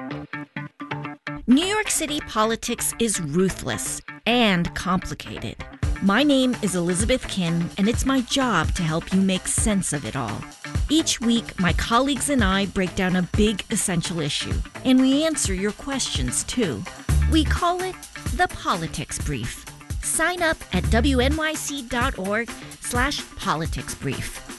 New York City politics is ruthless and complicated. My name is Elizabeth Kim, and it's my job to help you make sense of it all. Each week, my colleagues and I break down a big essential issue, and we answer your questions too. We call it the Politics Brief. Sign up at wnyc.org/politicsbrief.